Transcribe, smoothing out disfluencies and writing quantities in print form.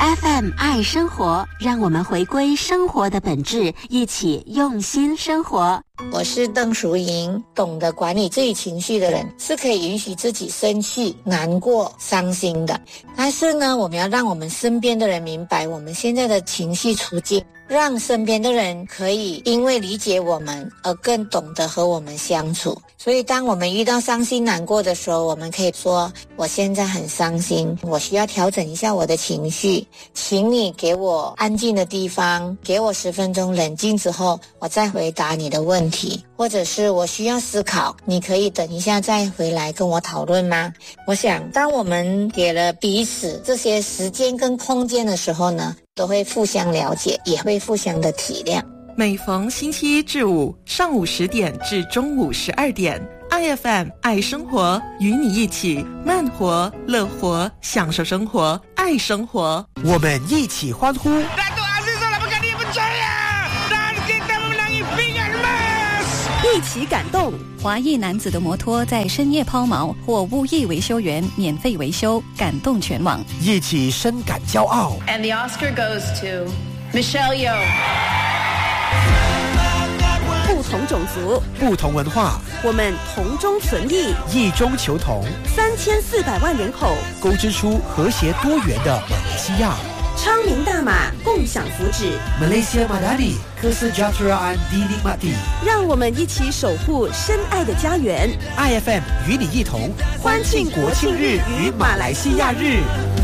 FM 爱生活，让我们回归生活的本质，一起用心生活。 我是邓淑莹，懂得管理自己情绪的人是可以允许自己生气、难过、伤心的。但是呢，我们要让我们身边的人明白我们现在的情绪处境，让身边的人可以因为理解我们而更懂得和我们相处。所以当我们遇到伤心难过的时候，我们可以说，我现在很伤心，我需要调整一下我的情绪，请你给我安静的地方，给我10分钟冷静之后，我再回答你的问题。或者是我需要思考，你可以等一下再回来跟我讨论吗？我想当我们给了彼此这些时间跟空间的时候呢，都会互相了解，也会互相的体谅。 每逢星期1至5上午10点至中午12点，IFM 爱生活，与你一起慢活、乐活，享受生活，爱生活。 我们一起欢呼。 一起感动！华裔男子的摩托在深夜抛锚，或无意维修员免费维修，感动全网。 一起深感骄傲。 And the Oscar goes to Michelle Yeoh。 不同种族， 不同文化， 我们同中存异， 异中求同。 3400万人口， 勾织出和谐多元的马来西亚。 昌明大马，共享福祉。 Malaysia Madani Kesejahteraan Dinikmati， 让我们一起守护深爱的家园。 IFM 与你一同欢庆国庆日与马来西亚日。